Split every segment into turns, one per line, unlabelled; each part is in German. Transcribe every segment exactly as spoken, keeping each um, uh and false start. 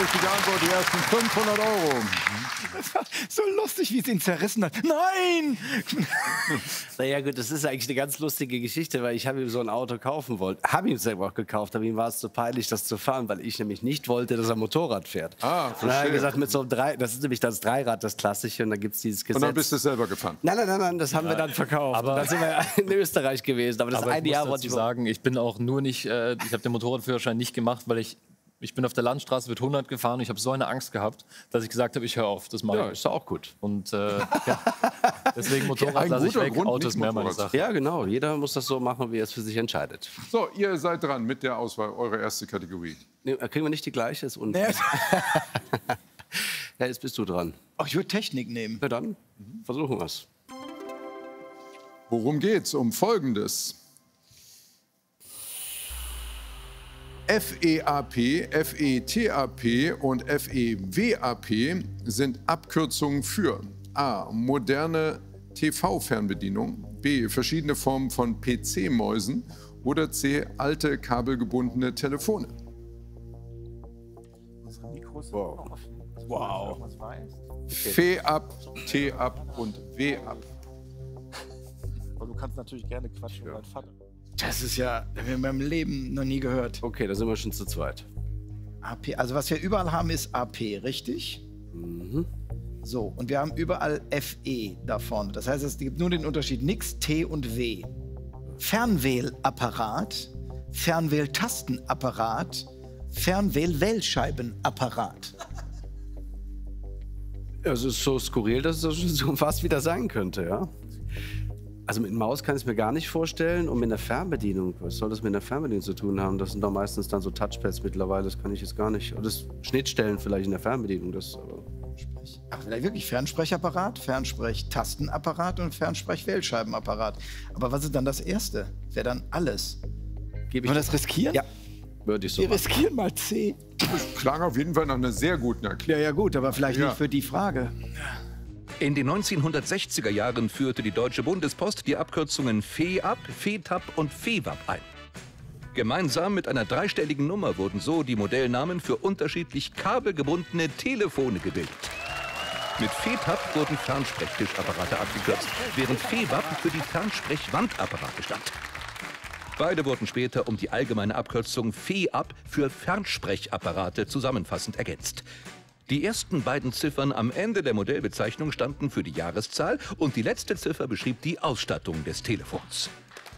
richtige Antwort, die ersten fünfhundert Euro.
Das war so lustig, wie es ihn zerrissen hat. Nein!
Naja gut, das ist eigentlich eine ganz lustige Geschichte, weil ich habe ihm so ein Auto kaufen wollte. Habe ihm selber auch gekauft, aber ihm war es zu peinlich, das zu fahren, weil ich nämlich nicht wollte, dass er Motorrad fährt.
Ah,
und dann hat er gesagt, mit so einem Drei, das ist nämlich das Dreirad, das klassische, und da gibt es dieses Gesetz.
Und dann bist du selber gefahren?
Nein, nein, nein, nein, das haben ja. wir dann verkauft.
Aber
und dann sind wir in Österreich gewesen. Aber das
aber
eine
ich
Jahr
muss
wollte
dazu
ich
sagen, ich bin auch nur nicht, äh, ich habe den Motorradführerschein nicht gemacht, weil ich Ich bin auf der Landstraße mit hundert gefahren und ich habe so eine Angst gehabt, dass ich gesagt habe, ich höre auf, das mache ich.
Ja, ist doch auch gut.
Und äh, ja, deswegen Motorrad
Ein
lasse ich
guter
weg,
Grund,
Auto ist
nicht
mehr meine
Motorrad.
Sache.
Ja, genau. Jeder muss das so machen, wie er es für sich entscheidet.
So, ihr seid dran mit der Auswahl, eure erste Kategorie.
Nee, kriegen wir nicht die gleiche? Ist un-
Nee.
Ja, jetzt bist du dran.
Ach, ich würde Technik nehmen.
Na dann, versuchen wir es.
Worum geht's? Um Folgendes. F E A P, F E T A P und F E W A P sind Abkürzungen für A. moderne T V-Fernbedienung, B. verschiedene Formen von P C-Mäusen oder C. alte kabelgebundene Telefone.
Unsere Mikros
Wow.
sind noch offen.
Wow.
Was weiß.
F E A P, T A P und W A P.
Aber du kannst natürlich gerne quatschen über deinen Vater.
Das ist ja, das habe ich in meinem Leben noch nie gehört.
Okay, da sind wir schon zu zweit.
A P, also was wir überall haben, ist A P, richtig?
Mhm.
So, und wir haben überall F E da vorne. Das heißt, es gibt nur den Unterschied nix, T und W. Fernwählapparat, Fernwähltastenapparat, Fernwähl-Wählscheibenapparat.
Es ist so skurril, dass es so fast wieder sein könnte, ja. Also mit Maus kann ich es mir gar nicht vorstellen. Und mit einer Fernbedienung, was soll das mit einer Fernbedienung zu tun haben? Das sind doch meistens dann so Touchpads mittlerweile, das kann ich jetzt gar nicht. Oder das Schnittstellen vielleicht in der Fernbedienung, das aber.
Ach, vielleicht wirklich Fernsprechapparat, Fernsprechtastenapparat und Fernsprechwählscheibenapparat. Aber was ist dann das Erste? Wäre dann alles.
Gebe
Wollen wir
ich
das riskieren?
Ja, würde ich so
Wir
machen.
riskieren mal C.
Das klang auf jeden Fall nach einer sehr guten Erklärung.
Ja, ja gut, aber vielleicht
Ja.
nicht für die Frage.
In den neunzehnhundertsechziger Jahren führte die Deutsche Bundespost die Abkürzungen F E A P, F E T A P und F E W A P ein. Gemeinsam mit einer dreistelligen Nummer wurden so die Modellnamen für unterschiedlich kabelgebundene Telefone gebildet. Mit F E T A P wurden Fernsprechtischapparate abgekürzt, während F E W A P für die Fernsprechwandapparate stand. Beide wurden später um die allgemeine Abkürzung F E A P für Fernsprechapparate zusammenfassend ergänzt. Die ersten beiden Ziffern am Ende der Modellbezeichnung standen für die Jahreszahl und die letzte Ziffer beschrieb die Ausstattung des Telefons.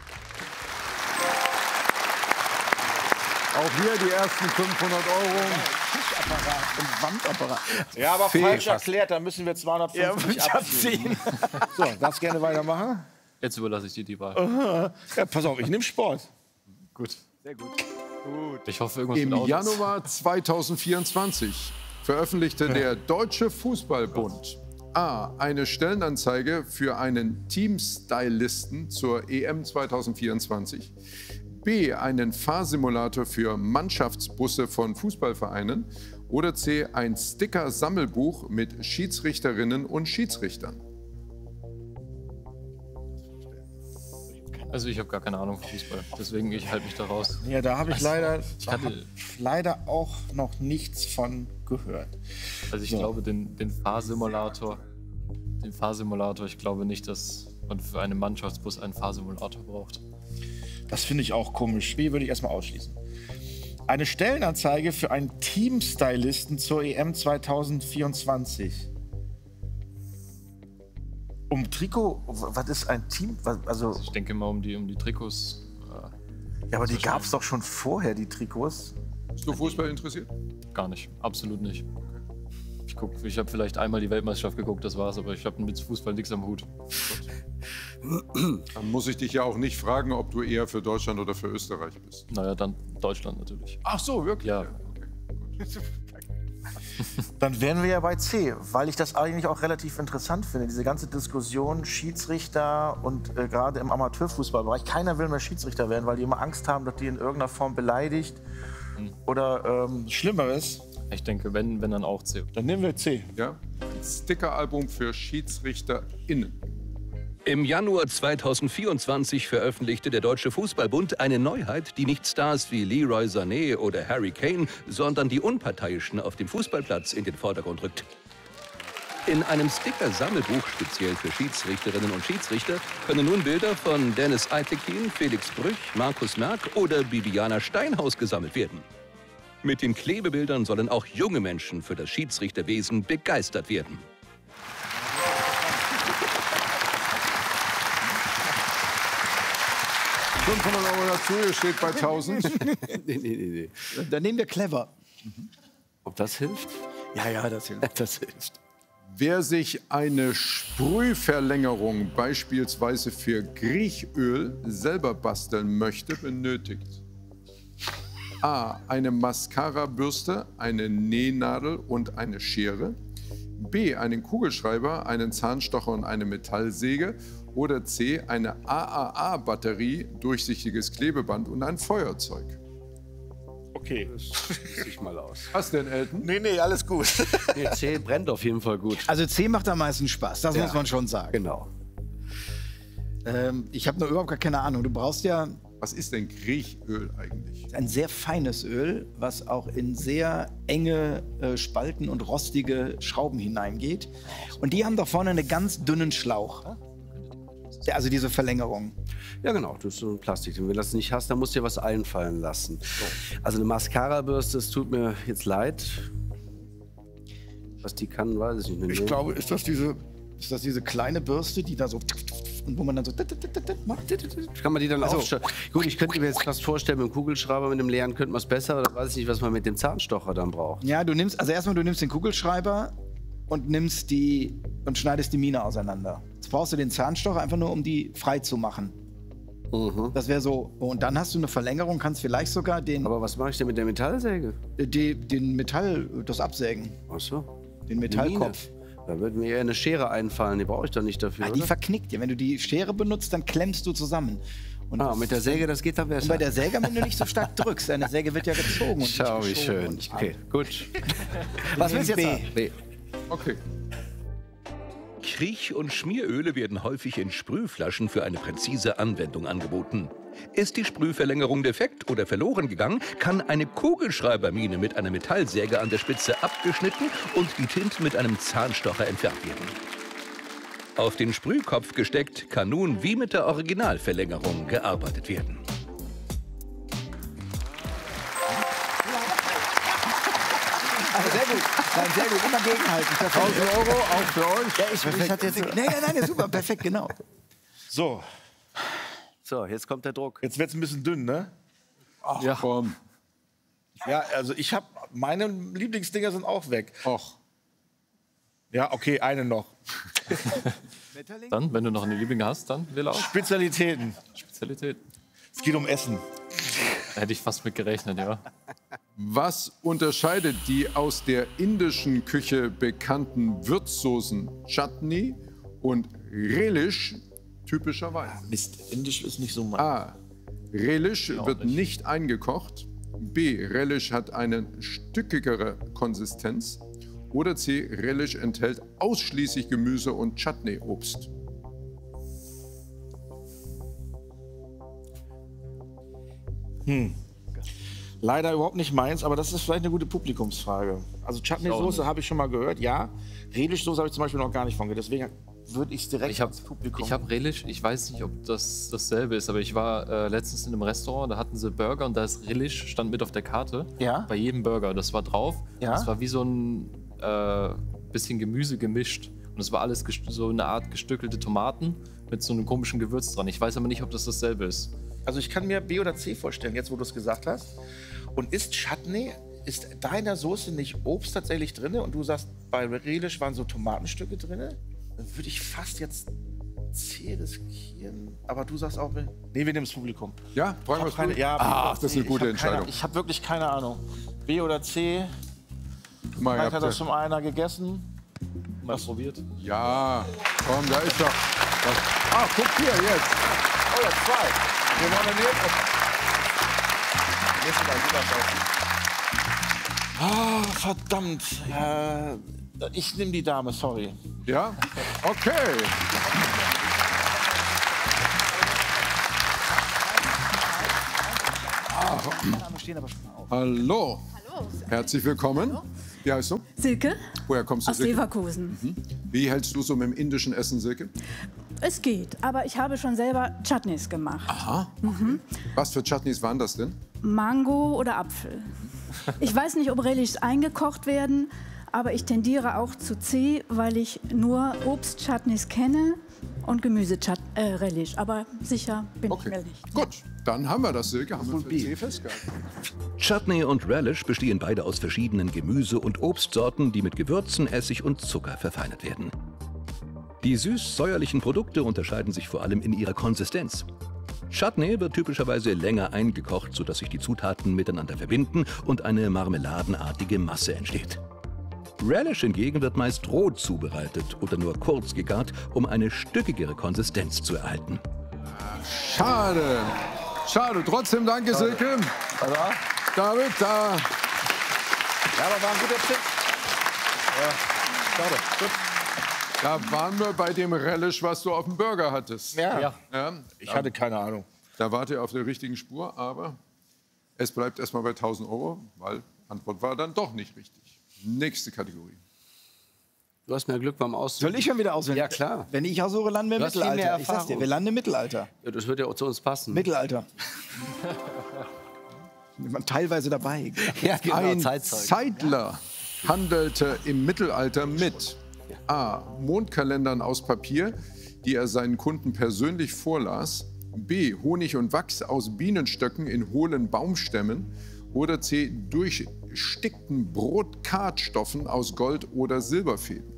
Auch hier die ersten fünfhundert Euro.
Tischapparat und Wandapparat.
Ja, aber
Fehl
falsch
fast.
erklärt, dann müssen wir zweihundertfünfzig
Ja, ich hab
abziehen. So, darfst gerne weitermachen?
Jetzt überlasse ich dir die Wahl.
Ja, pass auf, ich nehme Sport.
Gut. Sehr gut. Ich hoffe, irgendwas
Im
mit Autos.
Januar zweitausendvierundzwanzig veröffentlichte der Deutsche Fußballbund A. eine Stellenanzeige für einen Teamstylisten zur E M zweitausendvierundzwanzig, B. einen Fahrsimulator für Mannschaftsbusse von Fußballvereinen oder C. ein Sticker-Sammelbuch mit Schiedsrichterinnen und Schiedsrichtern.
Also ich habe gar keine Ahnung von Fußball, deswegen ich halte mich da raus.
Ja, da habe ich leider,
ich
da
hatte-
hab leider auch noch nichts von gehört.
Also ich
So.
glaube, den, den Fahrsimulator, den Fahrsimulator, ich glaube nicht, dass man für einen Mannschaftsbus einen Fahrsimulator braucht.
Das finde ich auch komisch. B würde ich erstmal ausschließen. Eine Stellenanzeige für einen Teamstylisten zur E M zweitausendvierundzwanzig. Um Trikot, was ist ein Team? Was, also,
Ich denke mal um die, um die Trikots. Äh,
ja, aber die gab es doch schon vorher, die Trikots.
Bist du Fußball interessiert?
gar nicht, absolut nicht. Ich guck, ich habe vielleicht einmal die Weltmeisterschaft geguckt, das war's, aber ich habe mit Fußball nichts am Hut.
Dann muss ich dich ja auch nicht fragen, ob du eher für Deutschland oder für Österreich bist.
Naja, dann Deutschland natürlich.
Ach so, wirklich?
Ja.
Okay, gut.
Dann wären wir ja bei C, weil ich das eigentlich auch relativ interessant finde. Diese ganze Diskussion, Schiedsrichter und äh, gerade im Amateurfußballbereich. Keiner will mehr Schiedsrichter werden, weil die immer Angst haben, dass die in irgendeiner Form beleidigt oder ähm, Schlimmeres.
Ich denke, wenn, wenn dann auch C.
Dann nehmen wir C.
Ja? Ein Sticker-Album für SchiedsrichterInnen.
Im Januar zweitausendvierundzwanzig veröffentlichte der Deutsche Fußballbund eine Neuheit, die nicht Stars wie Leroy Sané oder Harry Kane, sondern die Unparteiischen auf dem Fußballplatz in den Vordergrund rückt. In einem Sticker-Sammelbuch speziell für Schiedsrichterinnen und Schiedsrichter können nun Bilder von Dennis Eitekin, Felix Brüch, Markus Merck oder Bibiana Steinhaus gesammelt werden. Mit den Klebebildern sollen auch junge Menschen für das Schiedsrichterwesen begeistert werden.
fünfhundert Euro dazu, ihr steht bei tausend.
nee, nee, nee, nee.
Dann nehmen wir clever.
Ob das hilft?
Ja, ja, das hilft.
Das hilft.
Wer sich eine Sprühverlängerung beispielsweise für Griechöl selber basteln möchte, benötigt A. eine Mascara-Bürste, eine Nähnadel und eine Schere. B. einen Kugelschreiber, einen Zahnstocher und eine Metallsäge. Oder C. eine A A A-Batterie, durchsichtiges Klebeband und ein Feuerzeug.
Okay.
Sieht mal aus.
Was denn, Elton?
Nee, nee, alles gut.
Nee, C brennt auf jeden Fall gut.
Also C macht am meisten Spaß, das
Ja.
muss man schon sagen.
Genau.
Ähm, ich habe nur überhaupt gar keine Ahnung. Du brauchst ja
Was ist denn Griechöl eigentlich?
ein sehr feines Öl, was auch in sehr enge äh, Spalten und rostige Schrauben hineingeht. Und die haben da vorne einen ganz dünnen Schlauch. Ja, also diese Verlängerung.
Ja, genau, das ist so ein Plastik. Wenn du das nicht hast, dann musst du dir was einfallen lassen. Also eine Mascara-Bürste, es tut mir jetzt leid. Was die kann, weiß ich nicht.
Ich glaube, ist das diese, ist das diese kleine Bürste, die da so und wo man dann so macht?
Kann man die dann
Also-
aufstellen? Gut, ich könnte mir jetzt fast vorstellen, mit dem Kugelschreiber, mit dem leeren könnte man es besser, oder weiß ich nicht, was man mit dem Zahnstocher dann braucht.
Ja, du nimmst, also erstmal du nimmst den Kugelschreiber und nimmst die und schneidest die Mine auseinander. Jetzt brauchst du den Zahnstocher einfach nur, um die frei zu machen.
Mhm.
Das wäre so. Und dann hast du eine Verlängerung, kannst vielleicht sogar den,
Aber was mache ich denn mit der Metallsäge?
die, den Metall, das absägen.
Ach so.
Den Metallkopf.
Da würde mir eher eine Schere einfallen, die brauche ich doch nicht dafür,
Ah, die
oder?
verknickt dir. Wenn du die Schere benutzt, dann klemmst du zusammen. Und
Ah, mit der Säge, das geht dann besser.
Und bei der Säge, wenn du nicht so stark drückst, deine Säge wird ja gezogen. Und
Schau, wie
nicht
schön.
geschoben und-
Okay, gut.
Was willst du jetzt
B.
sagen?
B.
Okay.
Kriech- und Schmieröle werden häufig in Sprühflaschen für eine präzise Anwendung angeboten. Ist die Sprühverlängerung defekt oder verloren gegangen, kann eine Kugelschreibermine mit einer Metallsäge an der Spitze abgeschnitten und die Tinte mit einem Zahnstocher entfernt werden. Auf den Sprühkopf gesteckt kann nun wie mit der Originalverlängerung gearbeitet werden.
Also sehr gut. Nein, sehr gut. Immer gegenhalten. Perfekt.
tausend Euro auch für euch.
Ja, ich, ich hatte jetzt. Nein, nein, nein, super. Perfekt, genau.
So,
So, jetzt kommt der Druck.
jetzt wird es ein bisschen dünn, ne?
Ach, ja. Komm.
Ja, also ich habe, meine Lieblingsdinger sind auch weg.
Och.
Ja, okay, eine noch.
Dann, wenn du noch eine Liebling hast, dann wähle aus.
Spezialitäten.
Spezialität.
Es geht um Essen.
Da hätte ich fast mit gerechnet, ja.
Was unterscheidet die aus der indischen Küche bekannten Würzsoßen Chutney und Relish typischerweise?
Mist, Indisch ist nicht so mein.
A. Relish wird
nicht.
nicht eingekocht. B. Relish hat eine stückigere Konsistenz. Oder C. Relish enthält ausschließlich Gemüse und Chutney-Obst.
Leider überhaupt nicht meins, aber das ist vielleicht eine gute Publikumsfrage. Also Chutney-Soße habe ich schon mal gehört, ja. Relish-Soße habe ich zum Beispiel noch gar nicht von gehört. Deswegen würde ich es direkt
Ich habe
ans Publikum.
ich hab Relish, ich weiß nicht, ob das dasselbe ist, aber ich war äh, letztens in einem Restaurant, da hatten sie Burger und da ist Relish, stand mit auf der Karte.
Ja?
Bei jedem Burger, das war drauf.
Ja?
Das war wie so ein äh, bisschen Gemüse gemischt. Und es war alles gest- so eine Art gestückelte Tomaten mit so einem komischen Gewürz dran. Ich weiß aber nicht, ob das dasselbe ist.
Also ich kann mir B oder C vorstellen, jetzt wo du es gesagt hast. Und ist Chutney, ist da in der Soße nicht Obst tatsächlich drin? Und du sagst, bei Relish waren so Tomatenstücke drin? Dann würde ich fast jetzt C riskieren. Aber du sagst auch, nee, wir nehmen das Publikum.
Ja, fragen wir
Ich hab keine,
es
ja,
Ach, das ist eine
ich
gute
hab keine-
Entscheidung.
Ich habe wirklich keine Ahnung. B oder C?
Guck mal, ihr
Vielleicht
habt
hat
ja-
das schon einer gegessen.
Mal probiert.
Ja, komm, da ist doch. Was. Ah, guck hier jetzt.
Oh, ja, zwei. Wir wollen dann jetzt. Nächstes Mal wieder Ah, verdammt. Äh, ich nehme die Dame, sorry.
Ja? Okay. Hallo.
Hallo.
Herzlich willkommen. Wie heißt du?
Silke
Woher kommst du,
aus
Silke?
Leverkusen.
Mhm. Wie hältst du so mit dem indischen Essen, Silke?
Es geht, aber ich habe schon selber Chutneys gemacht.
Aha. Mhm. Was für Chutneys waren das denn?
Mango oder Apfel. Ich weiß nicht, ob Relish eingekocht werden, aber ich tendiere auch zu C, weil ich nur Obst-Chutneys kenne und Gemüse-Relish. Aber sicher bin ich mir nicht.
Gut, dann haben wir das, Silke. Haben wir für C festgehalten.
Chutney und Relish bestehen beide aus verschiedenen Gemüse- und Obstsorten, die mit Gewürzen, Essig und Zucker verfeinert werden. Die süß-säuerlichen Produkte unterscheiden sich vor allem in ihrer Konsistenz. Chutney wird typischerweise länger eingekocht, sodass sich die Zutaten miteinander verbinden und eine marmeladenartige Masse entsteht. Relish hingegen wird meist roh zubereitet oder nur kurz gegart, um eine stückigere Konsistenz zu erhalten.
Schade. Schade. Trotzdem danke, Silke.
Also,
David, da.
ja, aber war ein guter Tipp. Ja, schade. Gut.
Da waren wir bei dem Relish, was du auf dem Burger hattest.
Ja.
Ja.
Ja,
Ich hatte keine Ahnung.
da wart ihr auf der richtigen Spur, aber es bleibt erstmal bei tausend Euro, weil Antwort war dann doch nicht richtig. Nächste Kategorie.
Du hast mehr Glück beim Aussuchen.
Soll ich schon wieder auswählen?
Ja, klar.
Wenn ich aussuche, landen wir im
Du hast viel mehr
Mittelalter. Ich sag's dir,
Erfahrung.
wir landen im Mittelalter.
Ja, das würde ja auch zu uns passen.
Mittelalter. Man teilweise dabei.
Ja, genau,
Ein
Zeitzeug.
Zeitler handelte im Mittelalter mit A. Mondkalendern aus Papier, die er seinen Kunden persönlich vorlas, B. Honig und Wachs aus Bienenstöcken in hohlen Baumstämmen oder C. durchstickten Brotkartstoffen aus Gold- oder Silberfäden.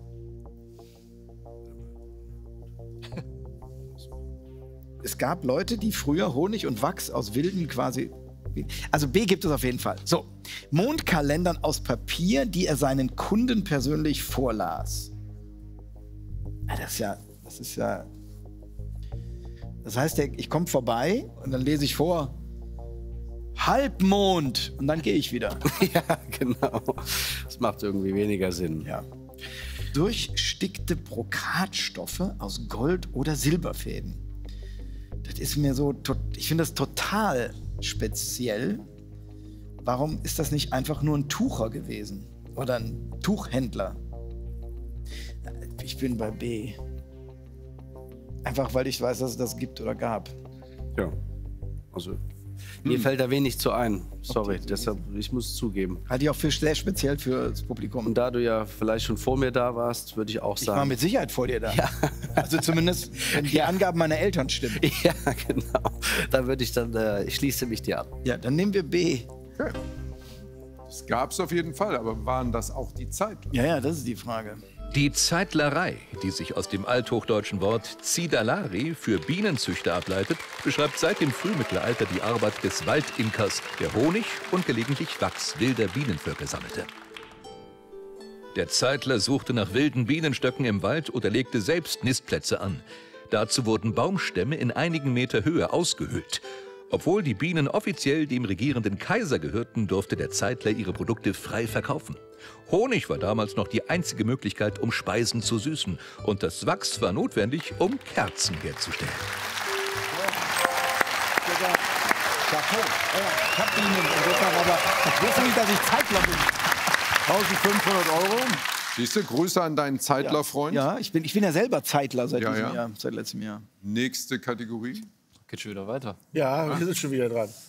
Es gab Leute, die früher Honig und Wachs aus wilden quasi... Also B gibt es auf jeden Fall. So, Mondkalendern aus Papier, die er seinen Kunden persönlich vorlas. Ja, das ist ja... Das ist ja... Das heißt, der- ich komme vorbei und dann lese ich vor... Halbmond! Und dann gehe ich wieder.
Ja, genau. Das macht irgendwie weniger Sinn.
Ja. Durchstickte Brokatstoffe aus Gold- oder Silberfäden. Das ist mir so, to- ich finde das total speziell. Warum ist das nicht einfach nur ein Tucher gewesen? Oder ein Tuchhändler? Ich bin bei B. Einfach weil ich weiß, dass es das gibt oder gab.
Ja. Also, mir fällt da wenig zu ein. Sorry, deshalb, ich muss es zugeben.
Halte ich auch für sehr speziell für das Publikum.
Und da du ja vielleicht schon vor mir da warst, würde ich auch
Ich war
sagen.
mit Sicherheit vor dir da. Also zumindest, wenn die Angaben meiner Eltern stimmen.
Ja, genau. Da würde ich dann, äh, ich schließe mich dir an.
Ja, dann nehmen wir B.
Okay. Das gab es auf jeden Fall, aber waren das auch die Zeitler?
Ja, ja, das ist die Frage.
Die Zeitlerei, die sich aus dem althochdeutschen Wort Zidalari für Bienenzüchter ableitet, beschreibt seit dem Frühmittelalter die Arbeit des Waldimkers, der Honig und gelegentlich Wachs wilder Bienenvölker sammelte. Der Zeitler suchte nach wilden Bienenstöcken im Wald oder legte selbst Nistplätze an. Dazu wurden Baumstämme in einigen Meter Höhe ausgehöhlt. Obwohl die Bienen offiziell dem regierenden Kaiser gehörten, durfte der Zeitler ihre Produkte frei verkaufen. Honig war damals noch die einzige Möglichkeit, um Speisen zu süßen. Und das Wachs war notwendig, um Kerzen herzustellen.
Chapeau. Ich hab Bienen insofern, aber ich wusste nicht, dass ich Zeitler bin.
eintausendfünfhundert Euro. Siehst du, Grüße an deinen Zeitler-Freund.
Ja, ich bin, ich bin ja selber Zeitler seit
Ja,
diesem
ja.
Jahr, seit letztem Jahr.
Nächste Kategorie.
Geht schon wieder weiter.
Ja, wir sind schon wieder dran.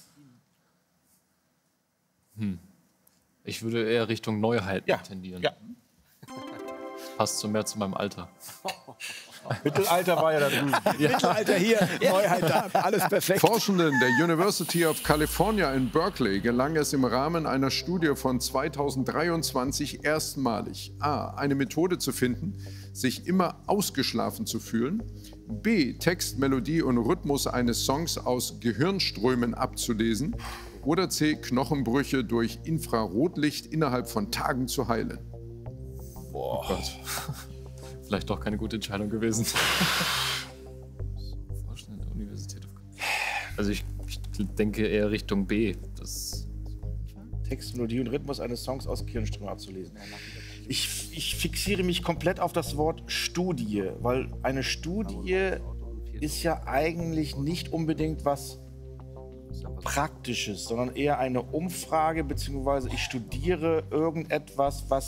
Ich würde eher Richtung Neuheiten
Ja.
tendieren.
Ja.
Passt so mehr zu meinem Alter.
Mittelalter war ja da drüben.
Mittelalter hier, Neuheit da, alles perfekt.
Forschenden der University of California in Berkeley gelang es im Rahmen einer Studie von zweitausenddreiundzwanzig erstmalig A. eine Methode zu finden, sich immer ausgeschlafen zu fühlen, B. Text, Melodie und Rhythmus eines Songs aus Gehirnströmen abzulesen oder C. Knochenbrüche durch Infrarotlicht innerhalb von Tagen zu heilen.
Boah. Oh Gott. Vielleicht doch keine gute Entscheidung gewesen. Forschende der Universität of Also ich, ich denke eher Richtung B. Das
Text, Melodie und Rhythmus eines Songs aus Kirnströmen abzulesen. Ich, ich fixiere mich komplett auf das Wort Studie, weil eine Studie ist ja eigentlich nicht unbedingt was Praktisches, sondern eher eine Umfrage, beziehungsweise ich studiere irgendetwas, was